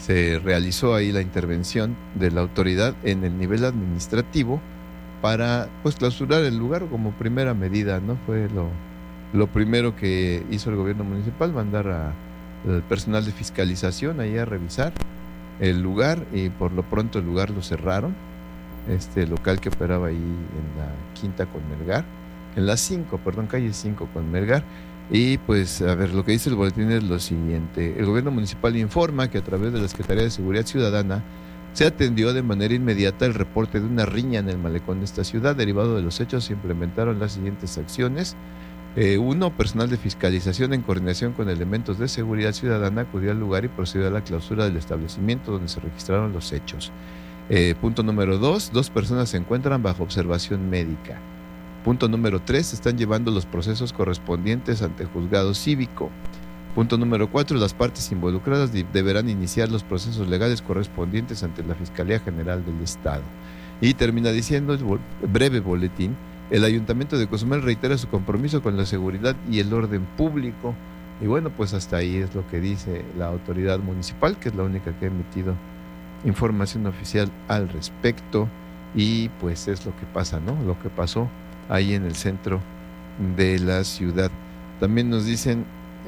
se realizó ahí la intervención de la autoridad en el nivel administrativo para pues clausurar el lugar como primera medida, ¿no? Fue lo primero que hizo el gobierno municipal, mandar al personal de fiscalización ahí a revisar el lugar, y por lo pronto el lugar lo cerraron, este local que operaba ahí en la Quinta con Melgar, en la 5, perdón, calle 5 con Melgar. Y pues, a ver, lo que dice el boletín es lo siguiente: el gobierno municipal informa que a través de la Secretaría de Seguridad Ciudadana se atendió de manera inmediata el reporte de una riña en el malecón de esta ciudad. Derivado de los hechos, se implementaron las siguientes acciones. Uno, personal de fiscalización en coordinación con elementos de seguridad ciudadana acudió al lugar y procedió a la clausura del establecimiento donde se registraron los hechos. Punto número 2, 2 personas se encuentran bajo observación médica. Punto número 3, se están llevando los procesos correspondientes ante juzgado cívico. Punto número 4, las partes involucradas deberán iniciar los procesos legales correspondientes ante la Fiscalía General del Estado. Y termina diciendo el breve boletín: el Ayuntamiento de Cozumel reitera su compromiso con la seguridad y el orden público. Y bueno, pues hasta ahí es lo que dice la autoridad municipal, que es la única que ha emitido información oficial al respecto. Y pues es lo que pasa, ¿no? Lo que pasó ahí en el centro de la ciudad. También nos dicen,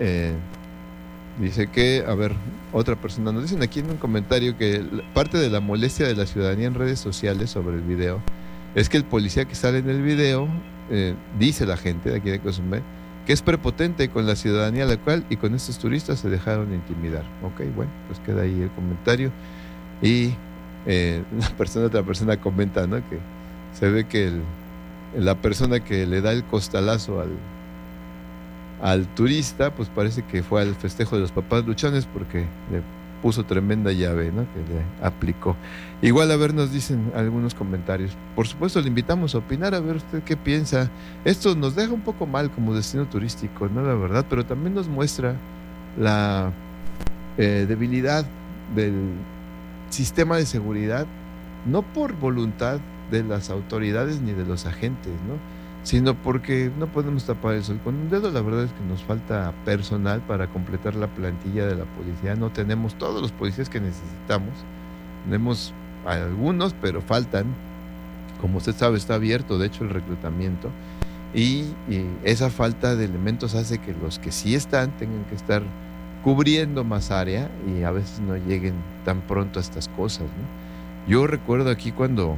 dice que, a ver, otra persona nos dicen aquí en un comentario que parte de la molestia de la ciudadanía en redes sociales sobre el video es que el policía que sale en el video, dice la gente de aquí de Cozumel, que es prepotente con la ciudadanía local y con estos turistas se dejaron intimidar. Ok, bueno, pues queda ahí el comentario. Y otra persona comenta, ¿no?, que se ve que la persona que le da el costalazo al turista, pues parece que fue al festejo de los papás luchones, porque le puso tremenda llave, ¿no?, que le aplicó. Igual, a ver, nos dicen algunos comentarios. Por supuesto, le invitamos a opinar, a ver usted qué piensa. Esto nos deja un poco mal como destino turístico, ¿no?, la verdad, pero también nos muestra la debilidad del sistema de seguridad, no por voluntad de las autoridades ni de los agentes, ¿no?, sino porque no podemos tapar el sol con un dedo. La verdad es que nos falta personal para completar la plantilla de la policía. No tenemos todos los policías que necesitamos. Tenemos algunos, pero faltan. Como usted sabe, está abierto, de hecho, el reclutamiento. Y esa falta de elementos hace que los que sí están tengan que estar cubriendo más área y a veces no lleguen tan pronto a estas cosas, ¿no? Yo recuerdo aquí cuando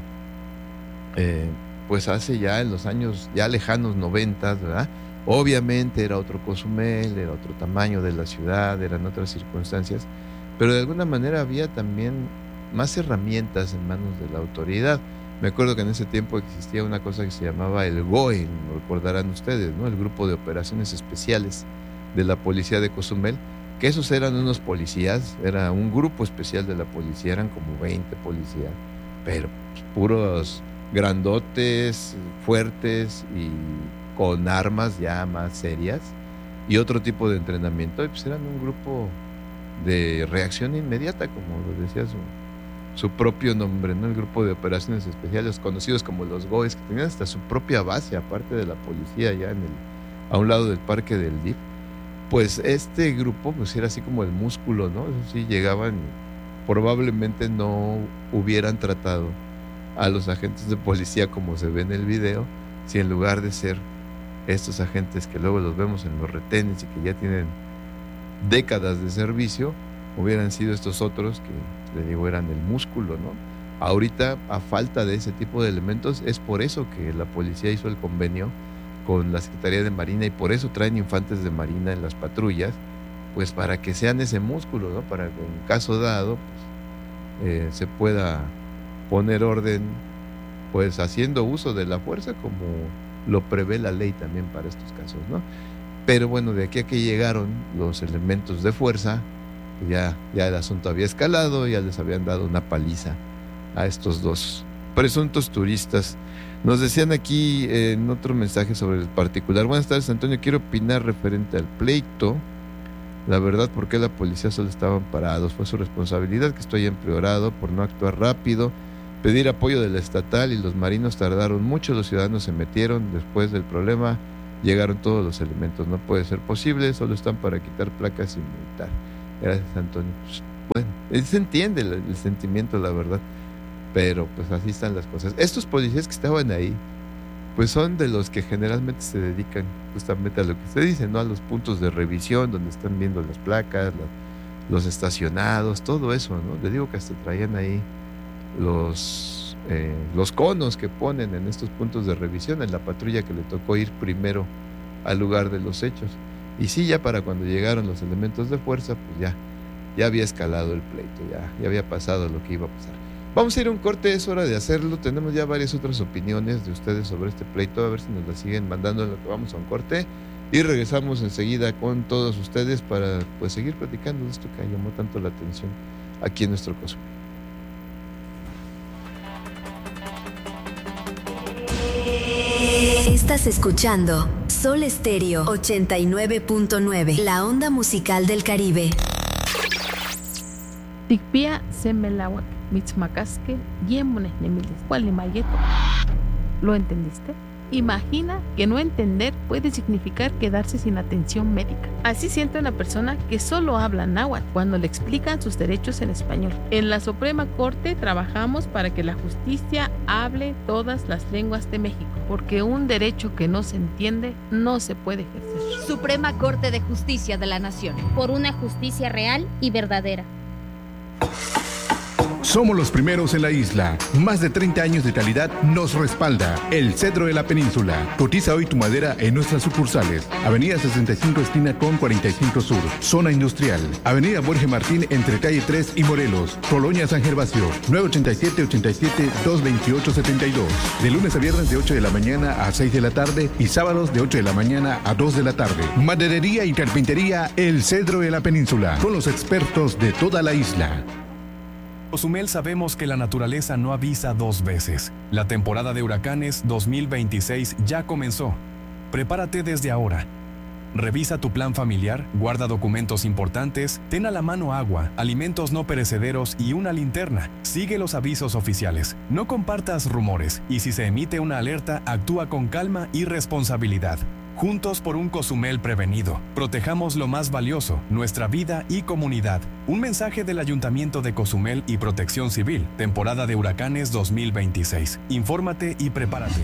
pues hace ya en los años ya lejanos 90, ¿verdad? Obviamente era otro Cozumel, era otro tamaño de la ciudad, eran otras circunstancias, pero de alguna manera había también más herramientas en manos de la autoridad. Me acuerdo que en ese tiempo existía una cosa que se llamaba el GOE, lo recordarán ustedes, ¿no?, el Grupo de Operaciones Especiales de la Policía de Cozumel, que esos eran unos policías, era un grupo especial de la policía, eran como 20 policías, pero pues, puros grandotes, fuertes y con armas ya más serias y otro tipo de entrenamiento. Y pues eran un grupo de reacción inmediata, como lo decía su propio nombre, ¿no?, el Grupo de Operaciones Especiales, conocidos como los GOES, que tenían hasta su propia base, aparte de la policía, ya a un lado del parque del DIF. Pues este grupo pues era así como el músculo, ¿no? Eso sí, llegaban y probablemente no hubieran tratado a los agentes de policía como se ve en el video, si en lugar de ser estos agentes que luego los vemos en los retenes y que ya tienen décadas de servicio, hubieran sido estos otros que, le digo, eran el músculo, ¿no? Ahorita, a falta de ese tipo de elementos, es por eso que la policía hizo el convenio con la Secretaría de Marina y por eso traen infantes de Marina en las patrullas, pues para que sean ese músculo, ¿no?, para que en caso dado pues, se pueda poner orden, pues haciendo uso de la fuerza como lo prevé la ley también para estos casos, ¿no? Pero bueno, de aquí a que llegaron los elementos de fuerza, pues ya el asunto había escalado, ya les habían dado una paliza a estos dos presuntos turistas. Nos decían aquí en otro mensaje sobre el particular: buenas tardes, Antonio, quiero opinar referente al pleito. La verdad, ¿por qué la policía solo estaban parados? Fue su responsabilidad, que estoy empeorado por no actuar rápido, pedir apoyo de la estatal, y los marinos tardaron mucho, los ciudadanos se metieron, después del problema llegaron todos los elementos. No puede ser posible, solo están para quitar placas y multar. Gracias, Antonio. Pues, Bueno, se entiende el sentimiento, la verdad, pero pues así están las cosas. Estos policías que estaban ahí, pues son de los que generalmente se dedican justamente a lo que se dice, ¿no? A los puntos de revisión, donde están viendo las placas, los estacionados, todo eso, ¿no? Le digo que hasta traían ahí los conos que ponen en estos puntos de revisión en la patrulla que le tocó ir primero al lugar de los hechos. Y sí, ya para cuando llegaron los elementos de fuerza, pues ya había escalado el pleito, ya había pasado lo que iba a pasar. Vamos a ir a un corte, es hora de hacerlo. Tenemos ya varias otras opiniones de ustedes sobre este pleito, a ver si nos las siguen mandando en lo que vamos a un corte. Y regresamos enseguida con todos ustedes para pues seguir platicando de esto que llamó tanto la atención aquí en nuestro Cozumel. Estás escuchando Sol Estéreo 89.9, la onda musical del Caribe. Tikpia semelawak mitzmacasque yemones nemiles mayeto. ¿Lo entendiste? Imagina que no entender puede significar quedarse sin atención médica. Así siente una persona que solo habla náhuatl cuando le explican sus derechos en español. En la Suprema Corte trabajamos para que la justicia hable todas las lenguas de México, porque un derecho que no se entiende no se puede ejercer. Suprema Corte de Justicia de la Nación. Por una justicia real y verdadera. Somos los primeros en la isla. Más de 30 años de calidad nos respalda. El Cedro de la Península. Cotiza hoy tu madera en nuestras sucursales. Avenida 65 esquina con 45 Sur. Zona Industrial. Avenida Borges Martín entre calle 3 y Morelos. Colonia San Gervasio. 987-87-228-72. De lunes a viernes de 8 de la mañana a 6 de la tarde y sábados de 8 de la mañana a 2 de la tarde. Maderería y carpintería El Cedro de la Península. Con los expertos de toda la isla. Cozumel sabemos que la naturaleza no avisa dos veces. La temporada de huracanes 2026 ya comenzó. Prepárate desde ahora. Revisa tu plan familiar, guarda documentos importantes, ten a la mano agua, alimentos no perecederos y una linterna. Sigue los avisos oficiales. No compartas rumores y si se emite una alerta, actúa con calma y responsabilidad. Juntos por un Cozumel prevenido. Protejamos lo más valioso, nuestra vida y comunidad. Un mensaje del Ayuntamiento de Cozumel y Protección Civil. Temporada de huracanes 2026. Infórmate y prepárate.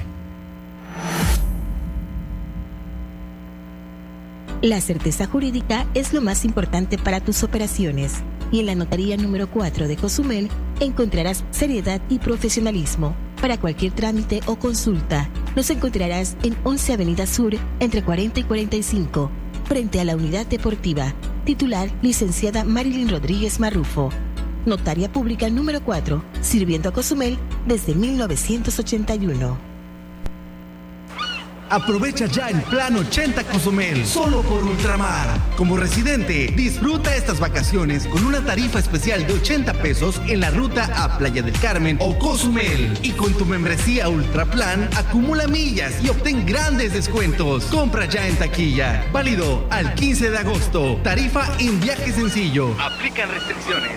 La certeza jurídica es lo más importante para tus operaciones. Y en la Notaría número 4 de Cozumel encontrarás seriedad y profesionalismo. Para cualquier trámite o consulta, nos encontrarás en 11 Avenida Sur, entre 40 y 45, frente a la Unidad Deportiva. Titular, licenciada Marilyn Rodríguez Marrufo. Notaria Pública número 4, sirviendo a Cozumel desde 1981. Aprovecha ya el Plan 80 Cozumel, solo por Ultramar. Como residente, disfruta estas vacaciones con una tarifa especial de 80 pesos en la ruta a Playa del Carmen o Cozumel. Y con tu membresía Ultraplan, acumula millas y obtén grandes descuentos. Compra ya en taquilla. Válido al 15 de agosto. Tarifa en viaje sencillo. Aplican restricciones.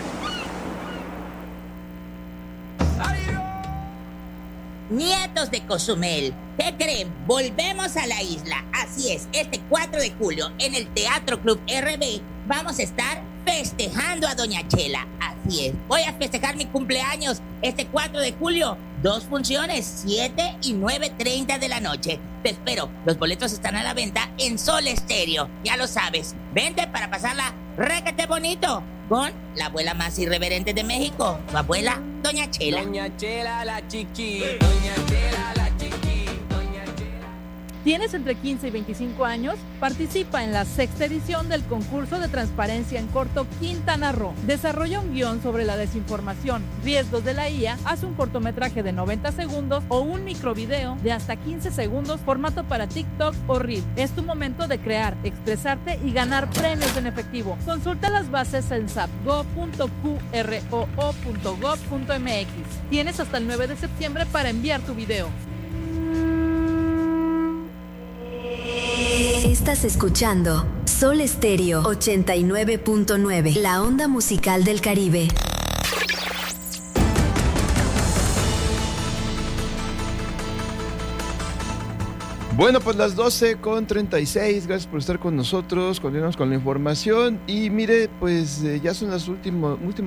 Nietos de Cozumel, ¿qué creen? Volvemos a la isla. Así es, este 4 de julio en el Teatro Club RB vamos a estar festejando a Doña Chela. Así es, voy a festejar mi cumpleaños este 4 de julio. 2 funciones, 7 y 9:30 de la noche. Te espero, los boletos están a la venta en Sol Estéreo. Ya lo sabes, vente para pasarla requete bonito con la abuela más irreverente de México, su abuela, Doña Chela. Doña Chela la chiqui, Doña Chela la chiqui, Doña Chela. ¿Tienes entre 15 y 25 años? Participa en la 6ª edición del concurso de transparencia en corto Quintana Roo. Desarrolla un guión sobre la desinformación, riesgos de la IA, haz un cortometraje de 90 segundos o un microvideo de hasta 15 segundos, formato para TikTok o Reel. Es tu momento de crear, expresarte y ganar premios en efectivo. Consulta las bases en sapgo.qroo.gov.mx. Tienes hasta el 9 de septiembre para enviar tu video. Estás escuchando Sol Estéreo 89.9, la onda musical del Caribe. Bueno, pues las 12:36, gracias por estar con nosotros, continuamos con la información y mire, pues ya son las últimas